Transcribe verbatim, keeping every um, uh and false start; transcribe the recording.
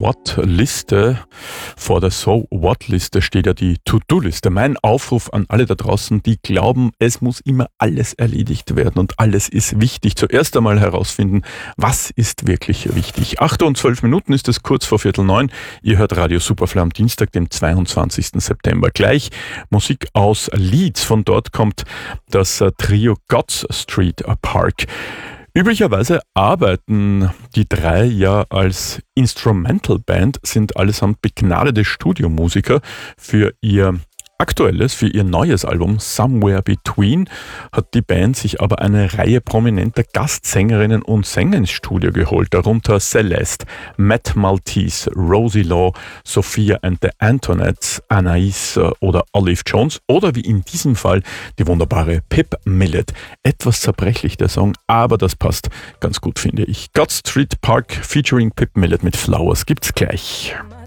What-Liste. Vor der So-What-Liste steht ja die To-Do-Liste. Mein Aufruf an alle da draußen, die glauben, es muss immer alles erledigt werden und alles ist wichtig. Zuerst einmal herausfinden, was ist wirklich wichtig. acht und zwölf Minuten ist es, kurz vor Viertel neun. Ihr hört Radio Superfly am Dienstag, dem zweiundzwanzigsten September. Gleich Musik aus Leeds. Von dort kommt das Trio God's Street Park. Üblicherweise arbeiten die drei ja als Instrumental Band, sind allesamt begnadete Studiomusiker. Für ihr aktuelles, für ihr neues Album Somewhere Between hat die Band sich aber eine Reihe prominenter Gastsängerinnen und Sänger ins Studio geholt, darunter Celeste, Matt Maltese, Rosie Law, Sophia and the Antonettes, Anais oder Olive Jones oder wie in diesem Fall die wunderbare Pip Millett. Etwas zerbrechlich der Song, aber das passt ganz gut, finde ich. God Street Park featuring Pip Millett mit Flowers gibt's gleich.